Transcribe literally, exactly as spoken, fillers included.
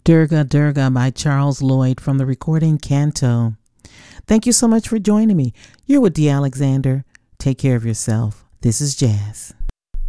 Durga Durga by Charles Lloyd from the recording Canto. Thank you so much for joining me. You're with D. Alexander. Take care of yourself. This is Jazz.